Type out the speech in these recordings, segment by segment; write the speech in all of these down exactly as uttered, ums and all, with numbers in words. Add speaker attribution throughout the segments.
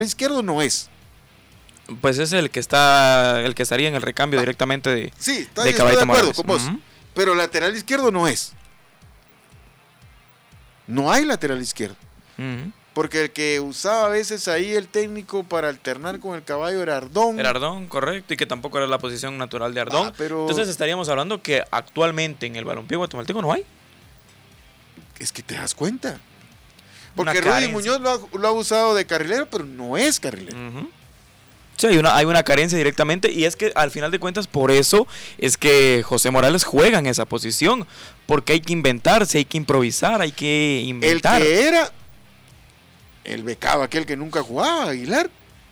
Speaker 1: izquierdo no es.
Speaker 2: Pues es el que está, el que estaría en el recambio ah, directamente de,
Speaker 1: sí, está,
Speaker 2: de
Speaker 1: Caballito
Speaker 2: Morales.
Speaker 1: Estoy de acuerdo con vos, uh-huh. Pero lateral izquierdo no es. No hay lateral izquierdo. Uh-huh. Porque el que usaba a veces ahí el técnico para alternar con el Caballo era Ardón.
Speaker 2: Era Ardón, correcto, y que tampoco era la posición natural de Ardón.
Speaker 1: Ah, pero...
Speaker 2: Entonces estaríamos hablando que actualmente en el balompié guatemalteco no hay.
Speaker 1: Es que te das cuenta. Porque Rudy Muñoz lo ha, lo ha usado de carrilero, pero no es carrilero. Uh-huh.
Speaker 2: Sí, hay una, hay una carencia directamente, y es que al final de cuentas por eso es que José Morales juega en esa posición, porque hay que inventarse, hay que improvisar, hay que inventar.
Speaker 1: El que era el becado, aquel que nunca jugaba, Aguilar.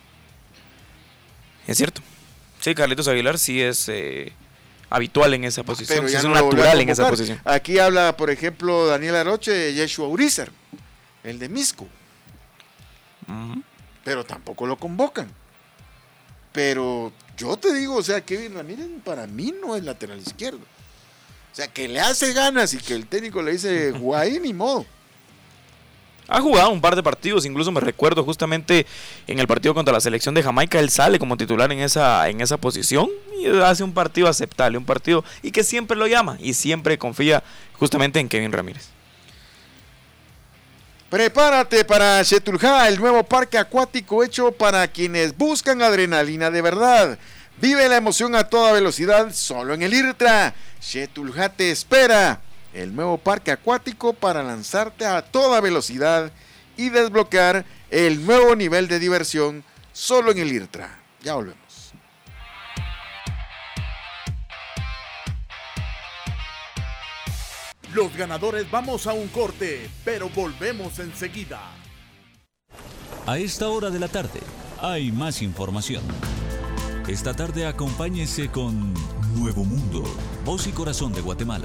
Speaker 2: Es cierto. Sí, Carlitos Aguilar sí es eh, habitual en esa posición, sí es
Speaker 1: no
Speaker 2: natural en esa posición.
Speaker 1: Aquí habla, por ejemplo, Daniel Aroche de Yeshua Urizar, el de Misco. Uh-huh. Pero tampoco lo convocan. Pero yo te digo, o sea, Kevin Ramírez para mí no es lateral izquierdo. O sea, que le hace ganas y que el técnico le dice, juega ahí, ni modo.
Speaker 2: Ha jugado un par de partidos, incluso me recuerdo justamente en el partido contra la selección de Jamaica, él sale como titular en esa, en esa posición y hace un partido aceptable, un partido y que siempre lo llama y siempre confía justamente en Kevin Ramírez.
Speaker 1: Prepárate para Xetulja, el nuevo parque acuático hecho para quienes buscan adrenalina de verdad. Vive la emoción a toda velocidad solo en el IRTRA. Xetulja te espera. El nuevo parque acuático para lanzarte a toda velocidad y desbloquear el nuevo nivel de diversión solo en el IRTRA. Ya volvemos.
Speaker 3: Los ganadores vamos a un corte, pero volvemos enseguida.
Speaker 4: A esta hora de la tarde hay más información. Esta tarde acompáñese con Nuevo Mundo, voz y corazón de Guatemala.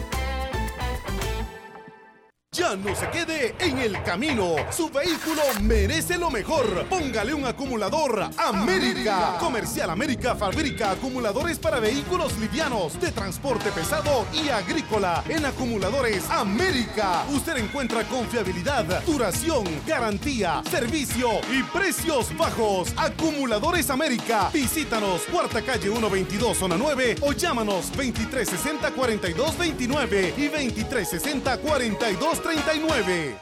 Speaker 3: Ya no se quede en el camino. Su vehículo merece lo mejor. Póngale un acumulador América. Comercial América fabrica acumuladores para vehículos livianos, de transporte pesado y agrícola. En Acumuladores América usted encuentra confiabilidad, duración, garantía, servicio y precios bajos. Acumuladores América. Visítanos, Cuarta Calle ciento veintidós, Zona nueve, o llámanos veintitrés sesenta, cuarenta y dos veintinueve y veintitrés sesenta, cuarenta y dos treinta y nueve.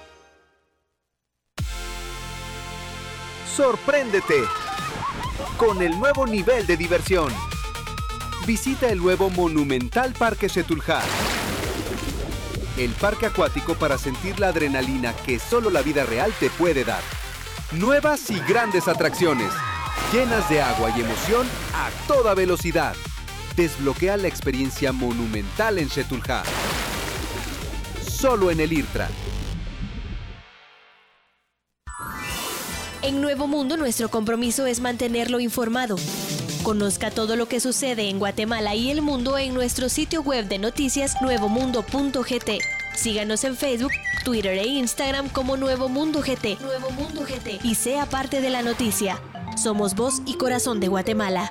Speaker 5: Sorpréndete con el nuevo nivel de diversión. Visita el nuevo monumental Parque Xetulja, el parque acuático para sentir la adrenalina que solo la vida real te puede dar. Nuevas y grandes atracciones, llenas de agua y emoción a toda velocidad. Desbloquea la experiencia monumental en Xetulja. Solo en el IRTRA.
Speaker 6: En Nuevo Mundo, nuestro compromiso es mantenerlo informado. Conozca todo lo que sucede en Guatemala y el mundo en nuestro sitio web de noticias nuevo mundo punto g t. Síganos en Facebook, Twitter e Instagram como Nuevo Mundo G T. Nuevo Mundo G T. Y sea parte de la noticia. Somos voz y corazón de Guatemala.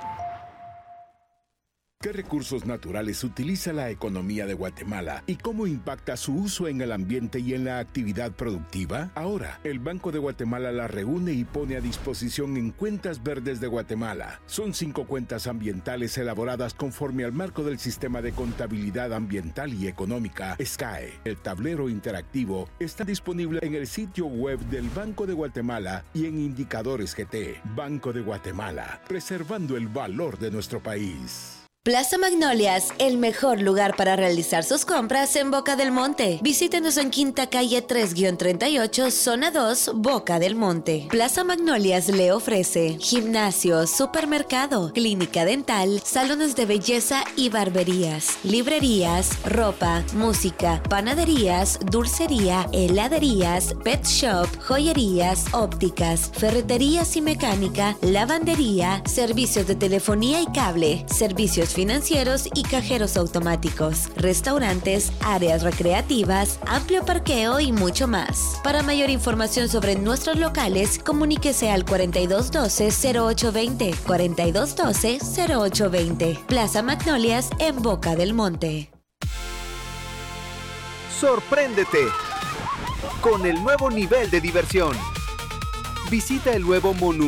Speaker 7: ¿Qué recursos naturales utiliza la economía de Guatemala y cómo impacta su uso en el ambiente y en la actividad productiva? Ahora, el Banco de Guatemala la reúne y pone a disposición en Cuentas Verdes de Guatemala. Son cinco cuentas ambientales elaboradas conforme al marco del Sistema de Contabilidad Ambiental y Económica, S C A E. El tablero interactivo está disponible en el sitio web del Banco de Guatemala y en Indicadores G T. Banco de Guatemala, preservando el valor de nuestro país.
Speaker 8: Plaza Magnolias, el mejor lugar para realizar sus compras en Boca del Monte. Visítenos en Quinta Calle tres treinta y ocho, Zona dos, Boca del Monte. Plaza Magnolias le ofrece gimnasio, supermercado, clínica dental, salones de belleza y barberías, librerías, ropa, música, panaderías, dulcería, heladerías, pet shop, joyerías, ópticas, ferreterías y mecánica, lavandería, servicios de telefonía y cable, servicios financieros y cajeros automáticos, restaurantes, áreas recreativas, amplio parqueo y mucho más. Para mayor información sobre nuestros locales, comuníquese al cuarenta y dos doce, cero ocho veinte, cuarenta y dos doce, cero ocho veinte. Plaza Magnolias en Boca del Monte.
Speaker 5: Sorpréndete con el nuevo nivel de diversión. Visita el nuevo Monumental